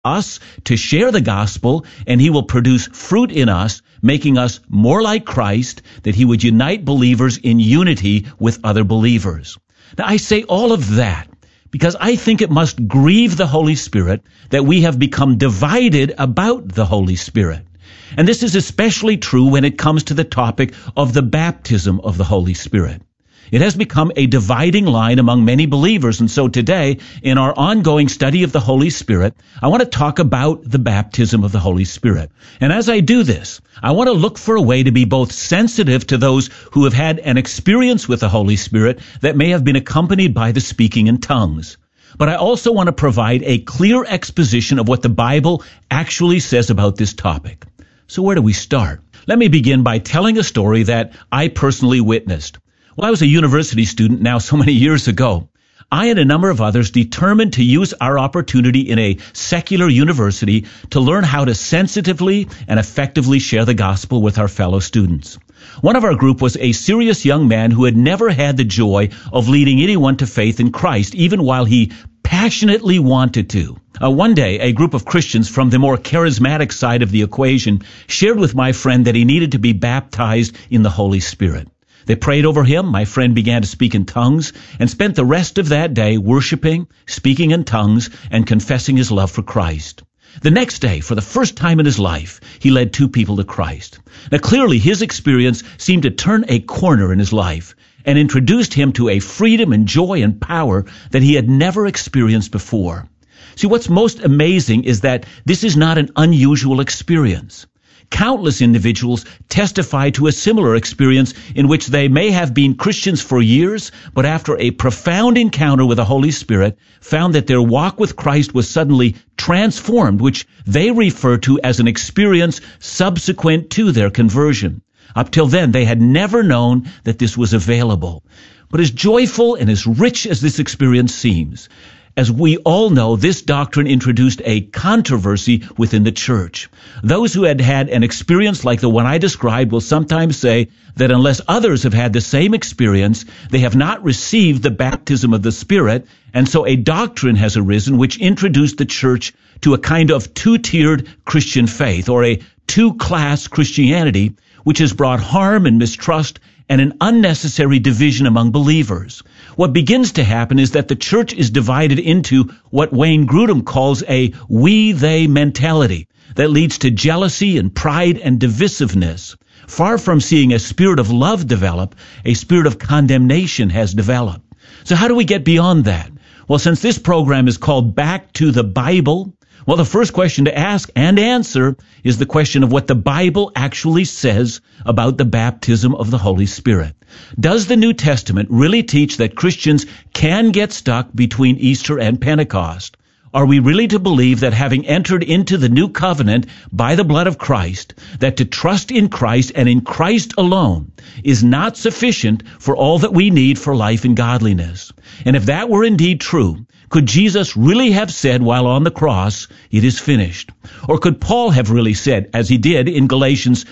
us to share the gospel, and he will produce fruit in us, making us more like Christ, that he would unite believers in unity with other believers. Now, I say all of that because I think it must grieve the Holy Spirit that we have become divided about the Holy Spirit. And this is especially true when it comes to the topic of the baptism of the Holy Spirit. It has become a dividing line among many believers, and so today, in our ongoing study of the Holy Spirit, I want to talk about the baptism of the Holy Spirit. And as I do this, I want to look for a way to be both sensitive to those who have had an experience with the Holy Spirit that may have been accompanied by the speaking in tongues. But I also want to provide a clear exposition of what the Bible actually says about this topic. So where do we start? Let me begin by telling a story that I personally witnessed. Well, I was a university student now so many years ago. I and a number of others determined to use our opportunity in a secular university to learn how to sensitively and effectively share the gospel with our fellow students. One of our group was a serious young man who had never had the joy of leading anyone to faith in Christ, even while he passionately wanted to. One day, a group of Christians from the more charismatic side of the equation shared with my friend that he needed to be baptized in the Holy Spirit. They prayed over him. My friend began to speak in tongues and spent the rest of that day worshiping, speaking in tongues, and confessing his love for Christ. The next day, for the first time in his life, he led 2 people to Christ. Now, clearly, his experience seemed to turn a corner in his life and introduced him to a freedom and joy and power that he had never experienced before. See, what's most amazing is that this is not an unusual experience. Countless individuals testify to a similar experience in which they may have been Christians for years, but after a profound encounter with the Holy Spirit, found that their walk with Christ was suddenly transformed, which they refer to as an experience subsequent to their conversion. Up till then, they had never known that this was available. But as joyful and as rich as this experience seems, as we all know, this doctrine introduced a controversy within the church. Those who had had an experience like the one I described will sometimes say that unless others have had the same experience, they have not received the baptism of the Spirit, and so a doctrine has arisen which introduced the church to a kind of 2-tiered Christian faith, or a 2-class Christianity, which has brought harm and mistrust and an unnecessary division among believers. What begins to happen is that the church is divided into what Wayne Grudem calls a we-they mentality that leads to jealousy and pride and divisiveness. Far from seeing a spirit of love develop, a spirit of condemnation has developed. So how do we get beyond that? Well, since this program is called Back to the Bible, well, the first question to ask and answer is the question of what the Bible actually says about the baptism of the Holy Spirit. Does the New Testament really teach that Christians can get stuck between Easter and Pentecost? Are we really to believe that having entered into the new covenant by the blood of Christ, that to trust in Christ and in Christ alone is not sufficient for all that we need for life and godliness? And if that were indeed true, could Jesus really have said while on the cross, "It is finished"? Or could Paul have really said, as he did in Galatians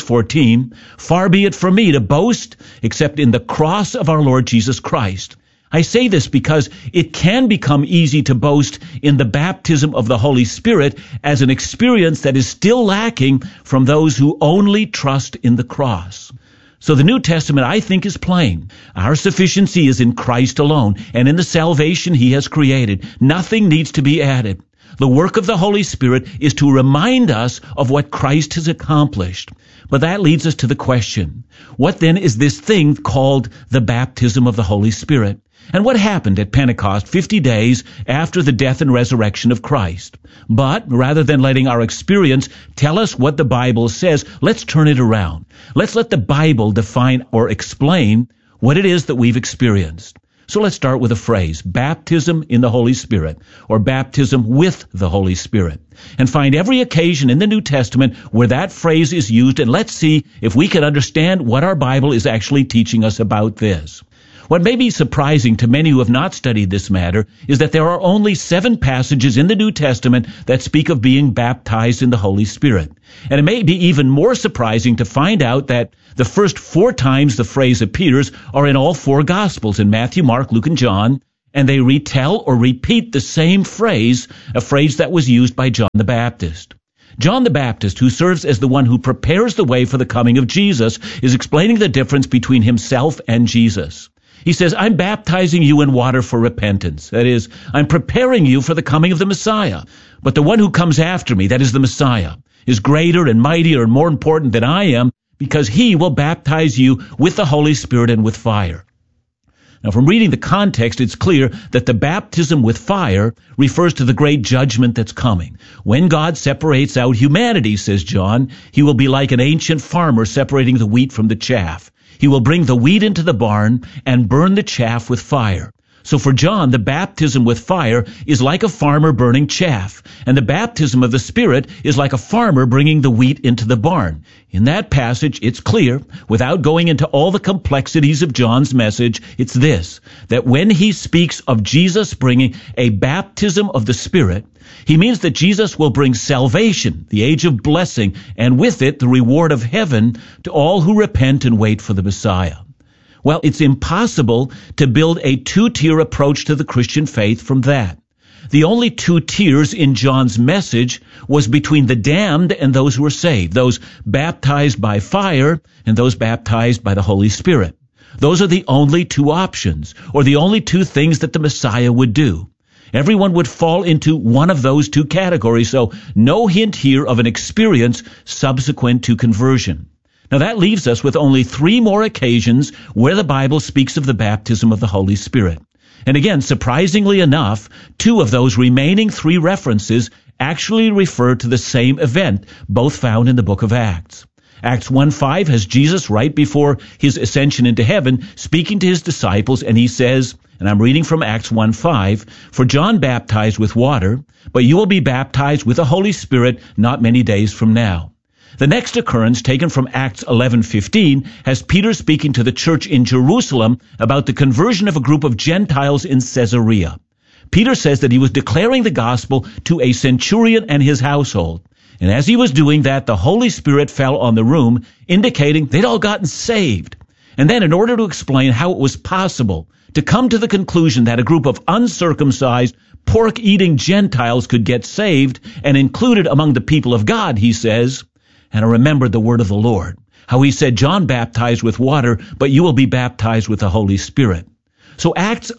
6:14, "Far be it from me to boast except in the cross of our Lord Jesus Christ"? I say this because it can become easy to boast in the baptism of the Holy Spirit as an experience that is still lacking from those who only trust in the cross. So the New Testament, I think, is plain. Our sufficiency is in Christ alone and in the salvation He has created. Nothing needs to be added. The work of the Holy Spirit is to remind us of what Christ has accomplished. But that leads us to the question, what then is this thing called the baptism of the Holy Spirit? And what happened at Pentecost 50 days after the death and resurrection of Christ? But rather than letting our experience tell us what the Bible says, let's turn it around. Let's let the Bible define or explain what it is that we've experienced. So let's start with a phrase, baptism in the Holy Spirit, or baptism with the Holy Spirit, and find every occasion in the New Testament where that phrase is used, and let's see if we can understand what our Bible is actually teaching us about this. What may be surprising to many who have not studied this matter is that there are only 7 passages in the New Testament that speak of being baptized in the Holy Spirit. And it may be even more surprising to find out that the first 4 times the phrase appears are in all 4 Gospels, in Matthew, Mark, Luke, and John, and they retell or repeat the same phrase, a phrase that was used by John the Baptist. John the Baptist, who serves as the one who prepares the way for the coming of Jesus, is explaining the difference between himself and Jesus. He says, I'm baptizing you in water for repentance. That is, I'm preparing you for the coming of the Messiah. But the one who comes after me, that is the Messiah, is greater and mightier and more important than I am, because he will baptize you with the Holy Spirit and with fire. Now, from reading the context, it's clear that the baptism with fire refers to the great judgment that's coming. When God separates out humanity, says John, he will be like an ancient farmer separating the wheat from the chaff. He will bring the wheat into the barn and burn the chaff with fire. So for John, the baptism with fire is like a farmer burning chaff, and the baptism of the Spirit is like a farmer bringing the wheat into the barn. In that passage, it's clear, without going into all the complexities of John's message, it's this, that when he speaks of Jesus bringing a baptism of the Spirit, he means that Jesus will bring salvation, the age of blessing, and with it the reward of heaven to all who repent and wait for the Messiah. Well, it's impossible to build a two-tier approach to the Christian faith from that. The only two tiers in John's message was between the damned and those who were saved, those baptized by fire and those baptized by the Holy Spirit. Those are the only two options, or the only two things that the Messiah would do. Everyone would fall into one of those two categories, so no hint here of an experience subsequent to conversion. Now that leaves us with only 3 more occasions where the Bible speaks of the baptism of the Holy Spirit. And again, surprisingly enough, 2 of those remaining 3 references actually refer to the same event, both found in the book of Acts. Acts 1:5 has Jesus right before his ascension into heaven speaking to his disciples, and he says, and I'm reading from Acts 1:5, "For John baptized with water, but you will be baptized with the Holy Spirit not many days from now." The next occurrence, taken from Acts 11:15, has Peter speaking to the church in Jerusalem about the conversion of a group of Gentiles in Caesarea. Peter says that he was declaring the gospel to a centurion and his household. And as he was doing that, the Holy Spirit fell on the room, indicating they'd all gotten saved. And then, in order to explain how it was possible to come to the conclusion that a group of uncircumcised, pork-eating Gentiles could get saved and included among the people of God, he says, and I remembered the word of the Lord, how he said, John baptized with water, but you will be baptized with the Holy Spirit. So Acts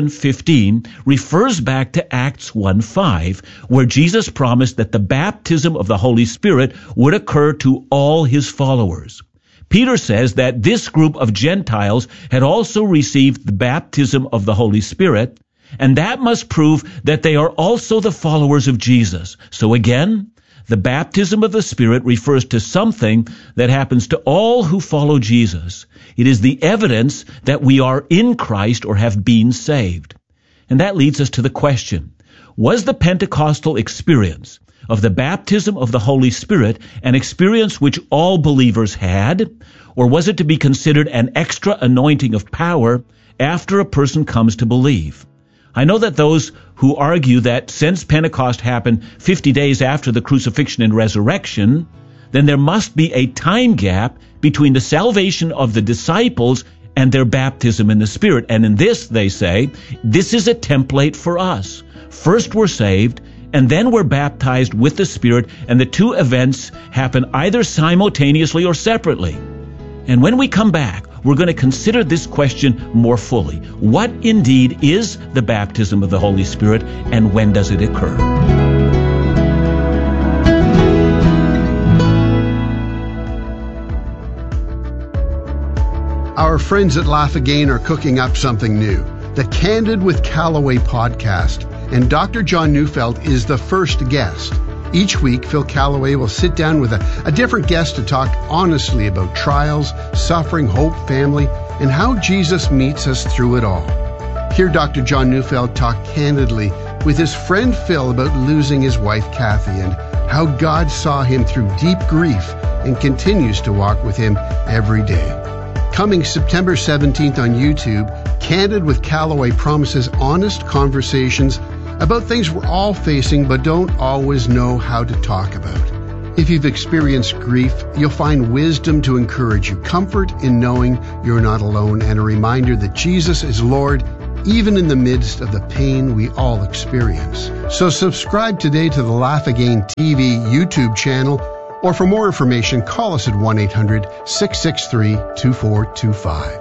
11:15 refers back to Acts 1:5, where Jesus promised that the baptism of the Holy Spirit would occur to all his followers. Peter says that this group of Gentiles had also received the baptism of the Holy Spirit, and that must prove that they are also the followers of Jesus. So again, the baptism of the Spirit refers to something that happens to all who follow Jesus. It is the evidence that we are in Christ or have been saved. And that leads us to the question, was the Pentecostal experience of the baptism of the Holy Spirit an experience which all believers had, or was it to be considered an extra anointing of power after a person comes to believe? I know that those who argue that since Pentecost happened 50 days after the crucifixion and resurrection, then there must be a time gap between the salvation of the disciples and their baptism in the Spirit. And in this, they say, this is a template for us. First we're saved, and then we're baptized with the Spirit, and the two events happen either simultaneously or separately. And when we come back, we're going to consider this question more fully. What indeed is the baptism of the Holy Spirit, and when does it occur? Our friends at Laugh Again are cooking up something new, the Candid with Callaway podcast, and Dr. John Neufeld is the first guest. Each week, Phil Callaway will sit down with a different guest to talk honestly about trials, suffering, hope, family, and how Jesus meets us through it all. Hear Dr. John Neufeld talk candidly with his friend Phil about losing his wife Kathy and how God saw him through deep grief and continues to walk with him every day. Coming September 17th on YouTube, Candid with Callaway promises honest conversations about things we're all facing but don't always know how to talk about. If you've experienced grief, you'll find wisdom to encourage you, comfort in knowing you're not alone, and a reminder that Jesus is Lord even in the midst of the pain we all experience. So subscribe today to the Laugh Again TV YouTube channel, or for more information, call us at 1-800-663-2425.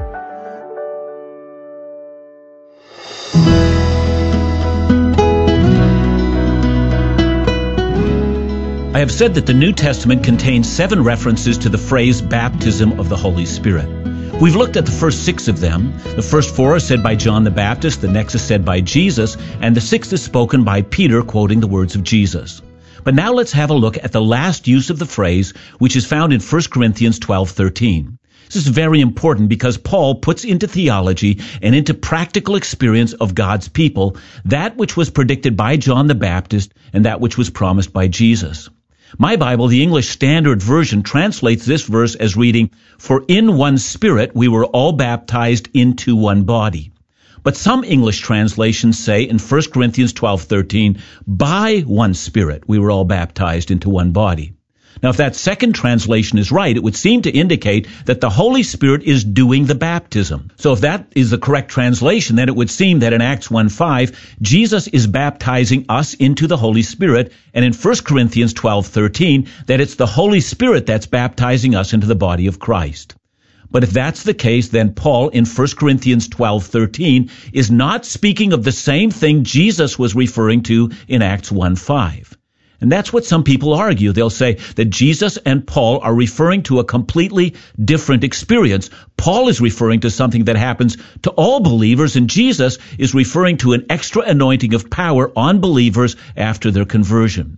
I have said that the New Testament contains 7 references to the phrase baptism of the Holy Spirit. We've looked at the first 6 of them. The first 4 are said by John the Baptist, the next is said by Jesus, and the 6th is spoken by Peter, quoting the words of Jesus. But now let's have a look at the last use of the phrase, which is found in 1 Corinthians 12:13. This is very important because Paul puts into theology and into practical experience of God's people that which was predicted by John the Baptist and that which was promised by Jesus. My Bible, the English Standard Version, translates this verse as reading, "For in one Spirit we were all baptized into one body." But some English translations say in 1 Corinthians 12:13, "By one Spirit we were all baptized into one body." Now, if that second translation is right, it would seem to indicate that the Holy Spirit is doing the baptism. So if that is the correct translation, then it would seem that in Acts 1:5, Jesus is baptizing us into the Holy Spirit, and in 1 Corinthians 12:13, that it's the Holy Spirit that's baptizing us into the body of Christ. But if that's the case, then Paul in 1 Corinthians 12:13 is not speaking of the same thing Jesus was referring to in Acts 1:5. And that's what some people argue. They'll say that Jesus and Paul are referring to a completely different experience. Paul is referring to something that happens to all believers, and Jesus is referring to an extra anointing of power on believers after their conversion.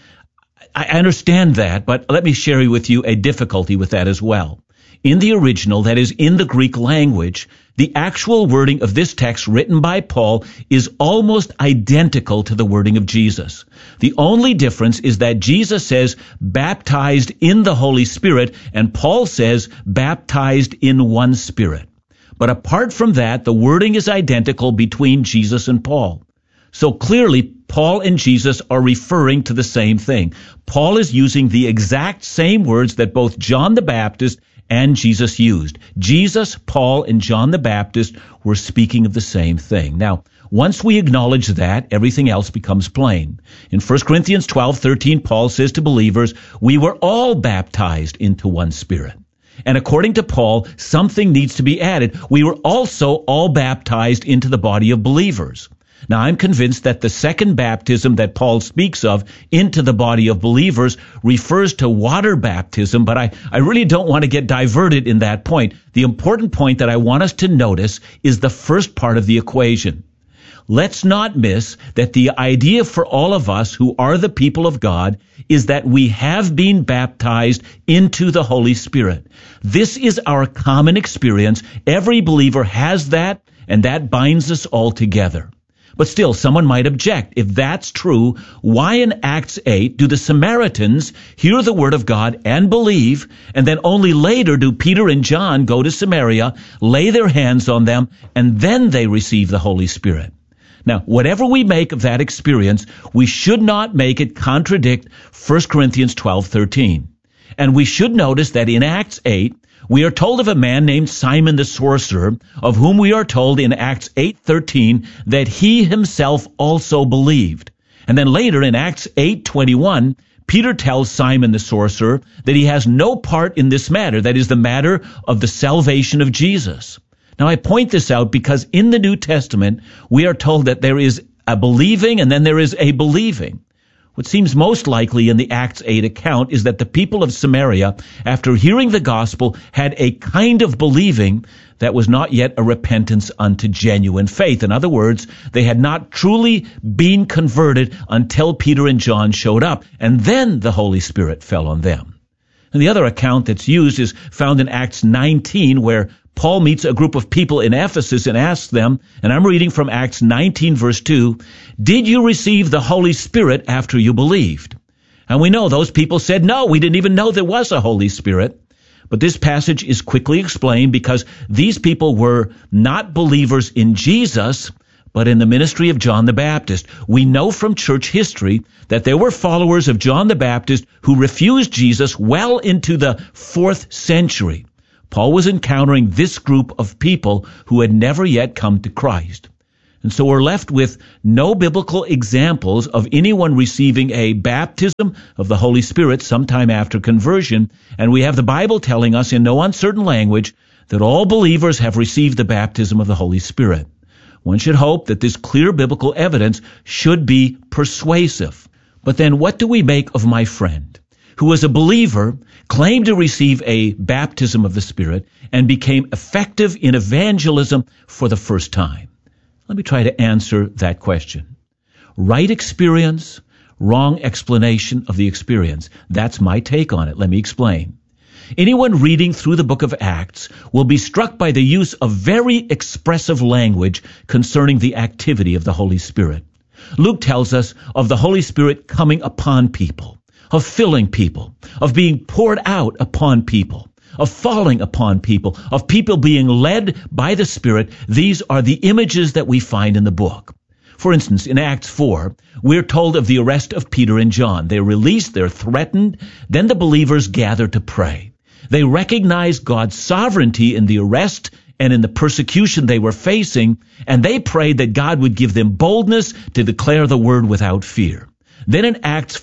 I understand that, but let me share with you a difficulty with that as well. In the original, that is, in the Greek language, the actual wording of this text written by Paul is almost identical to the wording of Jesus. The only difference is that Jesus says, baptized in the Holy Spirit, and Paul says, baptized in one Spirit. But apart from that, the wording is identical between Jesus and Paul. So clearly, Paul and Jesus are referring to the same thing. Paul is using the exact same words that both John the Baptist and Jesus used. Jesus, Paul, and John the Baptist were speaking of the same thing. Now, once we acknowledge that, everything else becomes plain. In 1 Corinthians 12:13, Paul says to believers, we were all baptized into one Spirit. And according to Paul, something needs to be added. We were also all baptized into the body of believers. Now, I'm convinced that the second baptism that Paul speaks of into the body of believers refers to water baptism, but I really don't want to get diverted in that point. The important point that I want us to notice is the first part of the equation. Let's not miss that the idea for all of us who are the people of God is that we have been baptized into the Holy Spirit. This is our common experience. Every believer has that, and that binds us all together. But still, someone might object. If that's true, why in Acts 8 do the Samaritans hear the word of God and believe, and then only later do Peter and John go to Samaria, lay their hands on them, and then they receive the Holy Spirit? Now, whatever we make of that experience, we should not make it contradict 1 Corinthians 12:13. And we should notice that in Acts 8, we are told of a man named Simon the sorcerer, of whom we are told in Acts 8:13 that he himself also believed. And then later in Acts 8:21, Peter tells Simon the sorcerer that he has no part in this matter, that is the matter of the salvation of Jesus. Now, I point this out because in the New Testament, we are told that there is a believing and then there is a believing. What seems most likely in the Acts 8 account is that the people of Samaria, after hearing the gospel, had a kind of believing that was not yet a repentance unto genuine faith. In other words, they had not truly been converted until Peter and John showed up, and then the Holy Spirit fell on them. And the other account that's used is found in Acts 19, where Paul meets a group of people in Ephesus and asks them, and I'm reading from Acts 19 verse 2, did you receive the Holy Spirit after you believed? And we know those people said, no, we didn't even know there was a Holy Spirit. But this passage is quickly explained because these people were not believers in Jesus, but in the ministry of John the Baptist. We know from church history that there were followers of John the Baptist who refused Jesus well into the 4th century. Paul was encountering this group of people who had never yet come to Christ. And so we're left with no biblical examples of anyone receiving a baptism of the Holy Spirit sometime after conversion, and we have the Bible telling us in no uncertain language that all believers have received the baptism of the Holy Spirit. One should hope that this clear biblical evidence should be persuasive. But then what do we make of my friend, who was a believer, claimed to receive a baptism of the Spirit, and became effective in evangelism for the first time? Let me try to answer that question. Right experience, wrong explanation of the experience. That's my take on it. Let me explain. Anyone reading through the book of Acts will be struck by the use of very expressive language concerning the activity of the Holy Spirit. Luke tells us of the Holy Spirit coming upon people, of filling people, of being poured out upon people, of falling upon people, of people being led by the Spirit. These are the images that we find in the book. For instance, in Acts 4, we're told of the arrest of Peter and John. They're released, they're threatened, then the believers gather to pray. They recognize God's sovereignty in the arrest and in the persecution they were facing, and they prayed that God would give them boldness to declare the word without fear. Then in Acts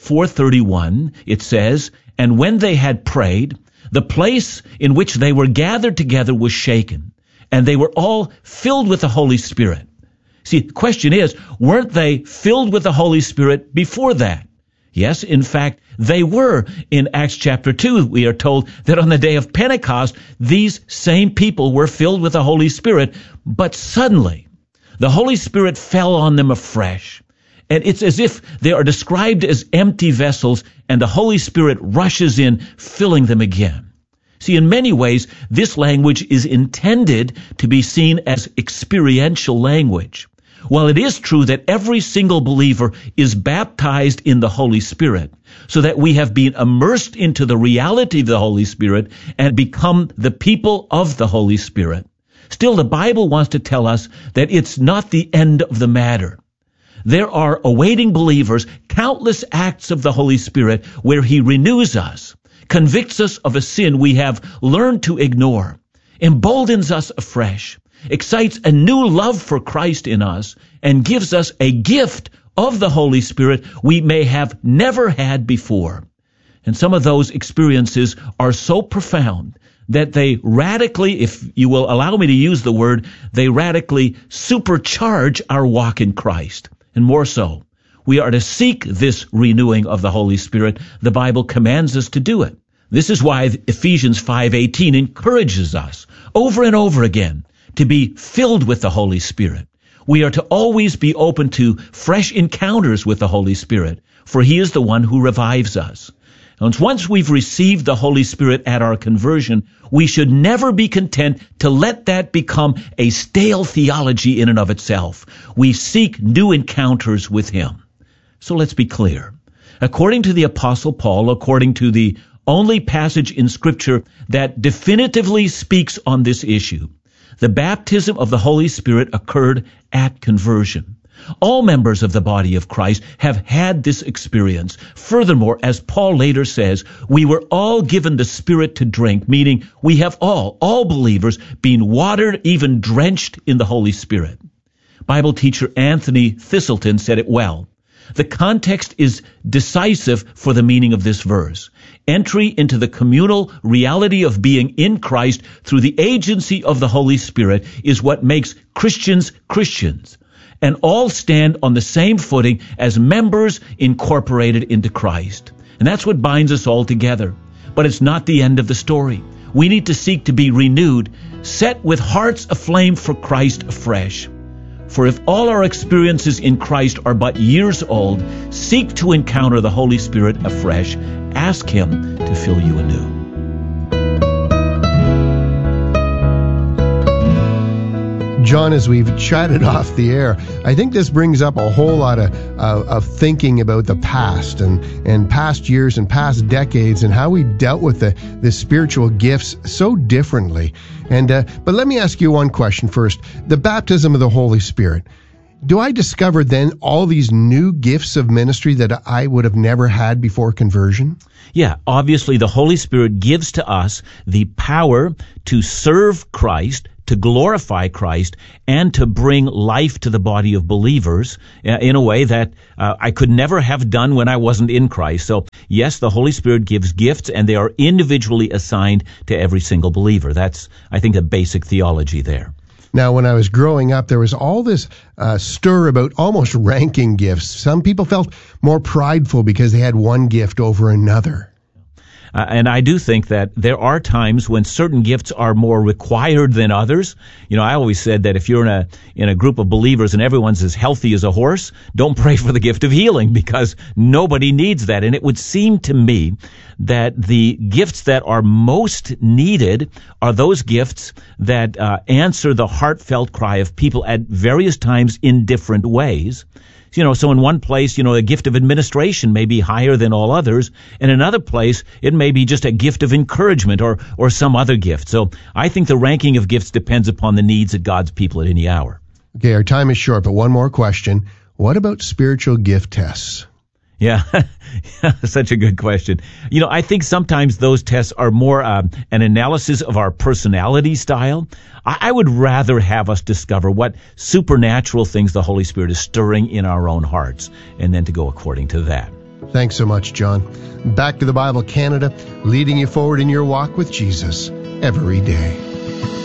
4:31, it says, "And when they had prayed, the place in which they were gathered together was shaken, and they were all filled with the Holy Spirit." See, the question is, weren't they filled with the Holy Spirit before that? Yes, in fact, they were. In Acts chapter 2, we are told that on the day of Pentecost, these same people were filled with the Holy Spirit, but suddenly the Holy Spirit fell on them afresh. And it's as if they are described as empty vessels, and the Holy Spirit rushes in, filling them again. See, in many ways, this language is intended to be seen as experiential language. While it is true that every single believer is baptized in the Holy Spirit, so that we have been immersed into the reality of the Holy Spirit and become the people of the Holy Spirit, still the Bible wants to tell us that it's not the end of the matter. There are awaiting believers countless acts of the Holy Spirit where He renews us, convicts us of a sin we have learned to ignore, emboldens us afresh, excites a new love for Christ in us, and gives us a gift of the Holy Spirit we may have never had before. And some of those experiences are so profound that they radically, if you will allow me to use the word, they radically supercharge our walk in Christ. And more so, we are to seek this renewing of the Holy Spirit. The Bible commands us to do it. This is why Ephesians 5:18 encourages us over and over again to be filled with the Holy Spirit. We are to always be open to fresh encounters with the Holy Spirit, for He is the one who revives us. And once we've received the Holy Spirit at our conversion, we should never be content to let that become a stale theology in and of itself. We seek new encounters with Him. So let's be clear. According to the Apostle Paul, according to the only passage in Scripture that definitively speaks on this issue, the baptism of the Holy Spirit occurred at conversion. All members of the body of Christ have had this experience. Furthermore, as Paul later says, we were all given the Spirit to drink, meaning we have all believers, been watered, even drenched in the Holy Spirit. Bible teacher Anthony Thistleton said it well. The context is decisive for the meaning of this verse. Entry into the communal reality of being in Christ through the agency of the Holy Spirit is what makes Christians Christians. And all stand on the same footing as members incorporated into Christ. And that's what binds us all together. But it's not the end of the story. We need to seek to be renewed, set with hearts aflame for Christ afresh. For if all our experiences in Christ are but years old, seek to encounter the Holy Spirit afresh. Ask Him to fill you anew. John, as we've chatted off the air, I think this brings up a whole lot of thinking about the past and past years and past decades and how we dealt with the spiritual gifts so differently. But let me ask you one question first. The baptism of the Holy Spirit. Do I discover then all these new gifts of ministry that I would have never had before conversion? Yeah, obviously the Holy Spirit gives to us the power to serve Christ, to glorify Christ, and to bring life to the body of believers in a way that I could never have done when I wasn't in Christ. So, yes, the Holy Spirit gives gifts, and they are individually assigned to every single believer. That's, I think, a basic theology there. Now, when I was growing up, there was all this stir about almost ranking gifts. Some people felt more prideful because they had one gift over another. And I do think that there are times when certain gifts are more required than others. You know, I always said that if you're in a group of believers and everyone's as healthy as a horse, don't pray for the gift of healing, because nobody needs that. And it would seem to me that the gifts that are most needed are those gifts that answer the heartfelt cry of people at various times in different ways. You know, so in one place, you know, a gift of administration may be higher than all others. In another place, it may be just a gift of encouragement or some other gift. So I think the ranking of gifts depends upon the needs of God's people at any hour. Okay, our time is short, but one more question. What about spiritual gift tests? Yeah, such a good question. You know, I think sometimes those tests are more an analysis of our personality style. I would rather have us discover what supernatural things the Holy Spirit is stirring in our own hearts, and then to go according to that. Thanks so much, John. Back to the Bible Canada, leading you forward in your walk with Jesus every day.